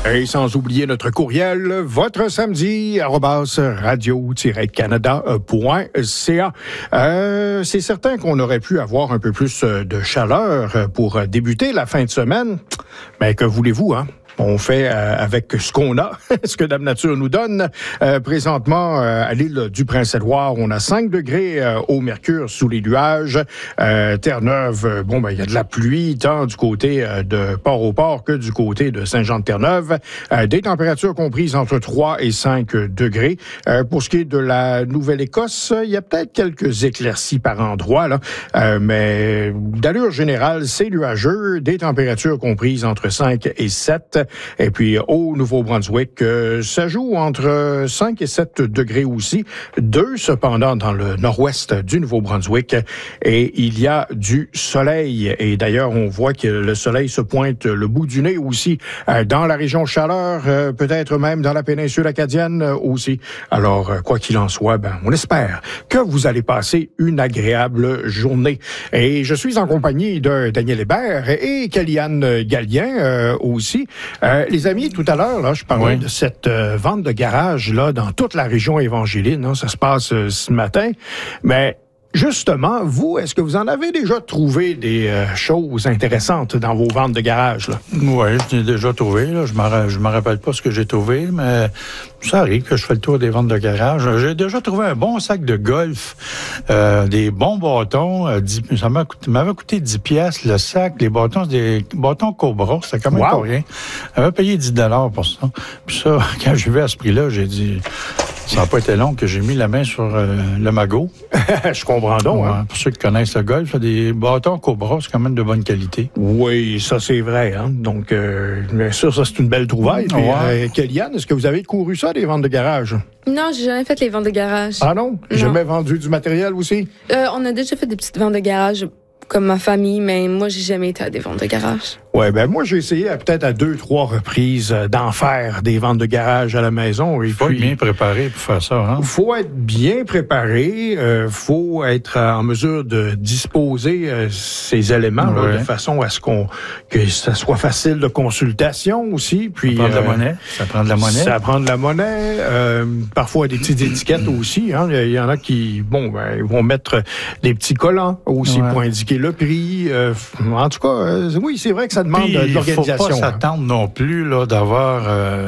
Et sans oublier notre courriel, votre samedi, @radio-canada.ca. C'est certain qu'on aurait pu avoir un peu plus de chaleur pour débuter la fin de semaine. Mais que voulez-vous, hein? On fait avec ce qu'on a, ce que Dame Nature nous donne. Présentement, à l'île du Prince-Édouard, on a 5 degrés au mercure sous les nuages. Terre-Neuve, il y a de la pluie, tant du côté de Port-au-Port que du côté de Saint-Jean-de-Terre-Neuve. Des températures comprises entre 3 et 5 degrés. Pour ce qui est de la Nouvelle-Écosse, il y a peut-être quelques éclaircies par endroits, là. Mais d'allure générale, c'est nuageux. Des températures comprises entre 5 et 7. Et puis, au Nouveau-Brunswick, ça joue entre 5 et 7 degrés aussi. 2, cependant, dans le nord-ouest du Nouveau-Brunswick. Et il y a du soleil. Et d'ailleurs, on voit que le soleil se pointe le bout du nez aussi dans la région Chaleur, peut-être même dans la péninsule acadienne aussi. Alors, quoi qu'il en soit, on espère que vous allez passer une agréable journée. Et je suis en compagnie de Daniel Hébert et Kellyanne Gallien aussi. Les amis, tout à l'heure, là, je parlais de cette vente de garage là dans toute la région évangéline. Hein, ça se passe ce matin. Mais justement, vous, est-ce que vous en avez déjà trouvé des choses intéressantes dans vos ventes de garage? Oui, je l'ai déjà trouvé. Là. Je me rappelle pas ce que j'ai trouvé, mais ça arrive que je fais le tour des ventes de garage. J'ai déjà trouvé un bon sac de golf, des bons bâtons. Ça m'avait coûté 10 piastres le sac. Les bâtons, c'est des bâtons Cobra. C'était quand même pas rien. J'avais payé 10 $ pour ça. Puis ça, quand j'ai vu à ce prix-là, j'ai dit... Ça n'a pas été long que j'ai mis la main sur le magot. Je comprends donc. Ouais, pour ceux qui connaissent le golf, des bâtons Cobra, c'est quand même de bonne qualité. Oui, ça c'est vrai. Hein? Donc, bien sûr, ça c'est une belle trouvaille. Puis, Kellyanne, est-ce que vous avez couru ça, des ventes de garage? Non, j'ai jamais fait les ventes de garage. Ah non? Jamais vendu du matériel aussi? On a déjà fait des petites ventes de garage comme ma famille, mais moi, j'ai jamais été à des ventes de garage. Ouais, moi, j'ai essayé peut-être à 2-3 reprises d'en faire des ventes de garage à la maison. Il faut être bien préparé pour faire ça, hein? Faut être bien préparé. Faut être en mesure de disposer ces éléments là, de façon à ce que ça soit facile de consultation aussi. Puis ça prend de la monnaie. Ça prend de la monnaie. Ça prend de la monnaie. Parfois des petites étiquettes aussi. Hein. Il y en a qui, ils vont mettre des petits collants aussi pour indiquer le prix. En tout cas, oui, c'est vrai que ça demande de l'organisation. Il ne faut pas s'attendre non plus là, d'avoir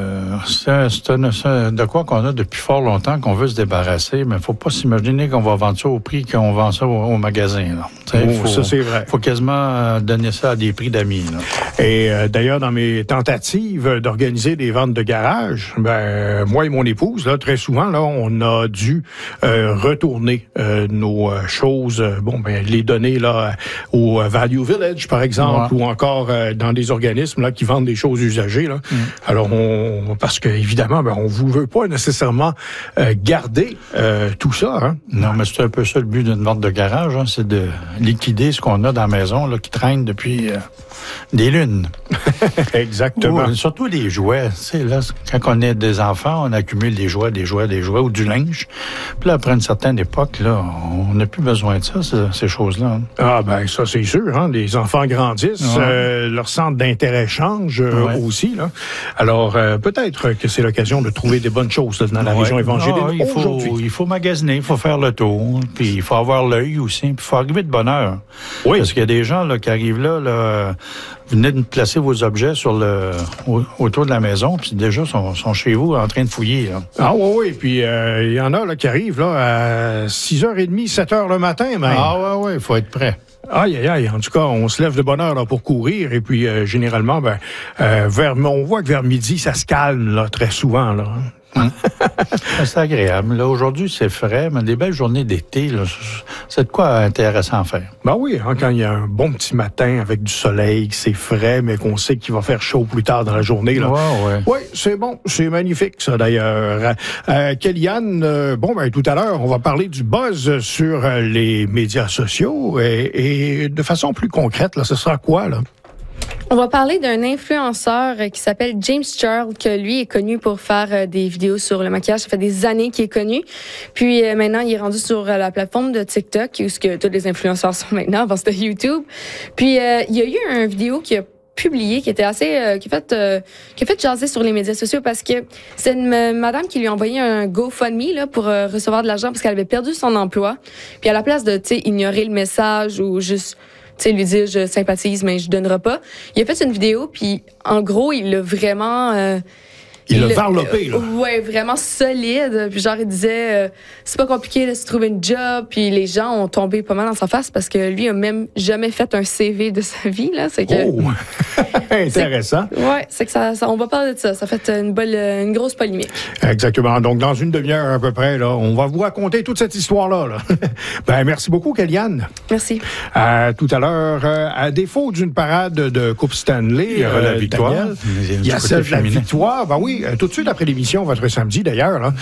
de quoi qu'on a depuis fort longtemps qu'on veut se débarrasser, mais il ne faut pas s'imaginer qu'on va vendre ça au prix qu'on vend ça au magasin. Là. Ça, c'est vrai. Il faut quasiment donner ça à des prix d'amis. Là. Et d'ailleurs, dans mes tentatives d'organiser des ventes de garage, moi et mon épouse, là, très souvent, là, on a dû retourner nos choses, les donner là au Value Village, par exemple, ou encore dans des organismes là qui vendent des choses usagées. Là. Alors, parce que évidemment, on vous veut pas nécessairement garder tout ça. Hein? Non, mais c'est un peu ça le but d'une vente de garage, hein, c'est de liquider ce qu'on a dans la maison là, qui traîne depuis des lunes. Exactement. Surtout les jouets. Là, quand on est des enfants, on accumule des jouets ou du linge. Puis là, après une certaine époque, là, on n'a plus besoin de ça, ces choses-là. Hein. Ah ça c'est sûr. Hein? Les enfants grandissent, leur centre d'intérêt change aussi. Là. Alors, peut-être que c'est l'occasion de trouver des bonnes choses là, dans la région évangélique aujourd'hui. Il faut magasiner, il faut faire le tour, puis il faut avoir l'œil aussi, puis il faut arriver de bonne heure. Oui. Parce qu'il y a des gens là, qui arrivent là, vous venez de placer vos objets autour de la maison, puis déjà sont chez vous en train de fouiller. Là. Ah oui, puis il y en a là, qui arrivent là, à 6h30, 7h le matin même. Ah oui, il faut être prêt. Aïe. En tout cas, on se lève de bonne heure là, pour courir. Et puis, généralement, on voit que vers midi, ça se calme là, très souvent. Là. C'est agréable. Là, aujourd'hui, c'est frais, mais des belles journées d'été, là, c'est de quoi intéressant à faire. Oui, hein, quand il y a un bon petit matin avec du soleil, c'est frais, mais qu'on sait qu'il va faire chaud plus tard dans la journée. Là. Oui, c'est bon. C'est magnifique, ça, d'ailleurs. Kellyanne, tout à l'heure, on va parler du buzz sur les médias sociaux et de façon plus concrète, là, ce sera quoi, là? On va parler d'un influenceur qui s'appelle James Charles, que lui est connu pour faire des vidéos sur le maquillage. Ça fait des années qu'il est connu. Puis maintenant, il est rendu sur la plateforme de TikTok, où tous les influenceurs sont maintenant. Avant, c'était YouTube. Puis il y a eu une vidéo qui a publié, qui était assez, qui a fait jaser sur les médias sociaux parce que c'est une madame qui lui a envoyé un GoFundMe là pour recevoir de l'argent parce qu'elle avait perdu son emploi. Puis à la place de, ignorer le message ou juste lui dire je sympathise mais je donnerai pas, il a fait une vidéo puis en gros il l'a vraiment il l'a varlopé, là. Ouais, vraiment solide. Puis genre, il disait, c'est pas compliqué de se trouver une job. Puis les gens ont tombé pas mal dans sa face parce que lui a même jamais fait un CV de sa vie, là. C'est que. Oh! Intéressant. Ouais, c'est que ça, on va parler de ça. Ça fait une grosse polémique. Exactement. Donc, dans une demi-heure à peu près, là, on va vous raconter toute cette histoire-là, là. Ben, merci beaucoup, Kellyanne. Merci. Tout à l'heure, à défaut d'une parade de Coupe Stanley, il y aura la victoire. Daniel, il y a celle de la victoire. Ben oui, tout de suite après l'émission, votre samedi d'ailleurs, là,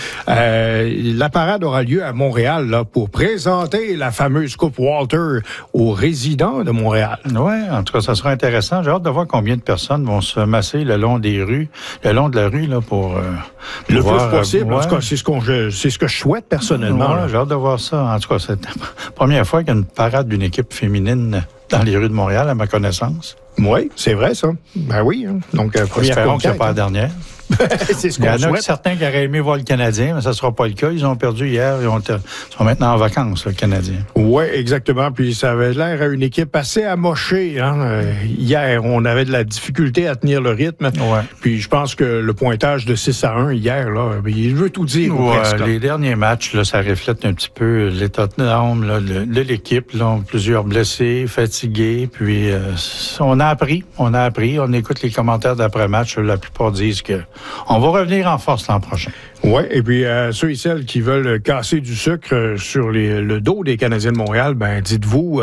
la parade aura lieu à Montréal là, pour présenter la fameuse Coupe Walter aux résidents de Montréal. Oui, en tout cas, ça sera intéressant. J'ai hâte de voir combien de personnes vont se masser le long de la rue là, pour le plus possible. En tout cas, c'est ce que je souhaite personnellement. Ouais, j'ai hâte de voir ça. En tout cas, c'est la première fois qu'il y a une parade d'une équipe féminine dans les rues de Montréal, à ma connaissance. Oui, c'est vrai, ça. Ben oui. Hein. Donc, première espérons qu'il n'y a pas la dernière. C'est ce qu'on souhaite. Il y en a certains qui auraient aimé voir le Canadien, mais ça ne sera pas le cas. Ils ont perdu hier. Ils sont maintenant en vacances, le Canadien. Oui, exactement. Puis ça avait l'air à une équipe assez amochée. Hein? Hier, on avait de la difficulté à tenir le rythme. Ouais. Puis je pense que le pointage de 6-1 hier, là, il veut tout dire. Les derniers matchs, là, ça reflète un petit peu l'état d'âme de l'équipe. Là, plusieurs blessés, fatigués. Puis on a appris. On écoute les commentaires d'après-match. La plupart disent que on va revenir en force l'an prochain. Oui, et puis ceux et celles qui veulent casser du sucre sur le dos des Canadiens de Montréal, ben dites-vous,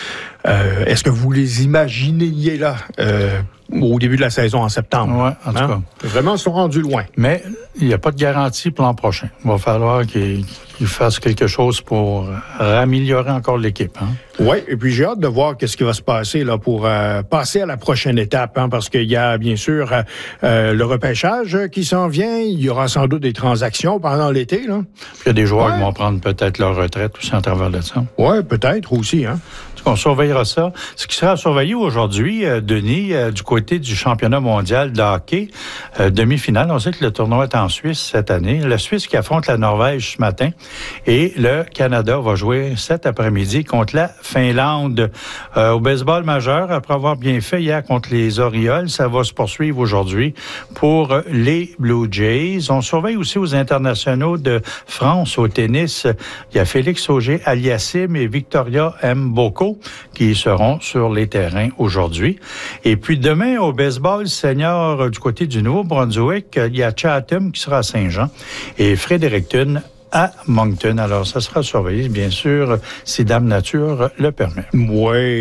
est-ce que vous les imaginiez là au début de la saison en septembre? Oui, en tout cas. Vraiment, ils sont rendus loin. Mais il n'y a pas de garantie pour l'an prochain. Il va falloir qu'ils fassent quelque chose pour améliorer encore l'équipe. Hein? Oui, et puis j'ai hâte de voir qu'est-ce qui va se passer là pour passer à la prochaine étape, hein, parce qu'il y a bien sûr le repêchage qui s'en vient. Il y aura sans doute des transactions pendant l'été. Là. Il y a des joueurs qui vont prendre peut-être leur retraite aussi en travers de ça. Oui, peut-être aussi. Hein. On surveillera ça. Ce qui sera surveillé aujourd'hui, Denis, du côté du championnat mondial de hockey, demi-finale. On sait que le tournoi est en Suisse cette année. La Suisse qui affronte la Norvège ce matin. Et le Canada va jouer cet après-midi contre la Finlande. Au baseball majeur, après avoir bien fait hier contre les Orioles, ça va se poursuivre aujourd'hui pour les Blue Jays. On surveille aussi aux internationaux de France au tennis. Il y a Félix Auger-Aliassime et Victoria Mboko qui seront sur les terrains aujourd'hui. Et puis demain, au baseball senior du côté du Nouveau-Brunswick, il y a Chatham qui sera à Saint-Jean et Fredericton à Moncton. Alors, ça sera surveillé, bien sûr, si Dame Nature le permet. Oui.